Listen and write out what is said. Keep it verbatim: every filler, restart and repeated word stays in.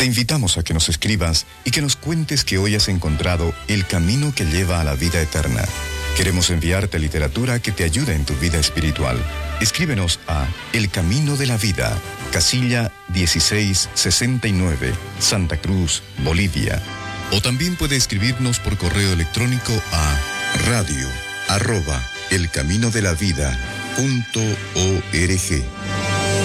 Te invitamos a que nos escribas y que nos cuentes que hoy has encontrado el camino que lleva a la vida eterna. Queremos enviarte literatura que te ayude en tu vida espiritual. Escríbenos a El Camino de la Vida, casilla dieciséis sesenta y nueve, Santa Cruz, Bolivia. O también puede escribirnos por correo electrónico a radio arroba elcaminodelavida punto org.